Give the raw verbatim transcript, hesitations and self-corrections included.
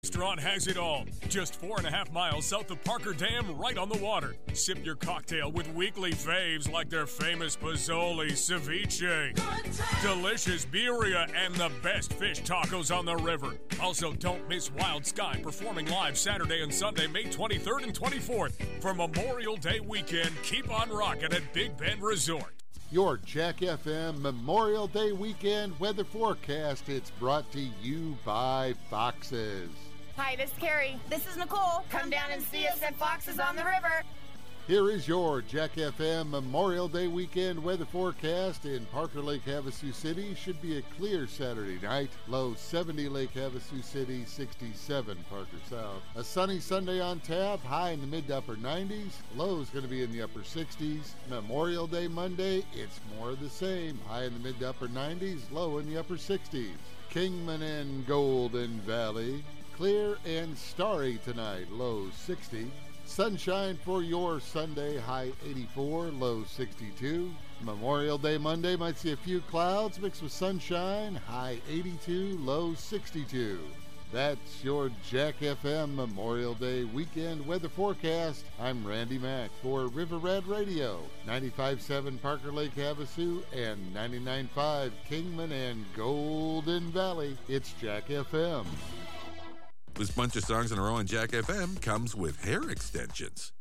Restaurant has it all. Just four and a half miles south of Parker Dam, right on the water. Sip your cocktail with weekly faves like their famous Pozzoli, ceviche, delicious birria, and the best fish tacos on the river. Also, don't miss Wild Sky performing live Saturday and Sunday, May twenty-third and twenty-fourth. For Memorial Day weekend, keep on rocking at Big Bend Resort. Your Jack F M Memorial Day weekend weather forecast. It's brought to you by Foxes. Hi, this is Carrie. This is Nicole. Come down and see us at Foxes on the River. Here is your Jack F M Memorial Day weekend weather forecast. In Parker Lake Havasu City, should be a clear Saturday night. Low seventy Lake Havasu City, sixty-seven Parker South. A sunny Sunday on tap, high in the mid to upper nineties. Low is going to be in the upper sixties. Memorial Day Monday, it's more of the same. High in the mid to upper nineties, low in the upper sixties. Kingman and Golden Valley, clear and starry tonight, low sixty. Sunshine for your Sunday, high eighty-four, low sixty-two. Memorial Day Monday might see a few clouds mixed with sunshine, high eighty-two, low sixty-two. That's your Jack F M Memorial Day weekend weather forecast. I'm Randy Mack for River Red Radio, ninety-five point seven Parker Lake Havasu and ninety-nine point five Kingman and Golden Valley. It's Jack F M. This bunch of songs in a row on Jack F M comes with hair extensions.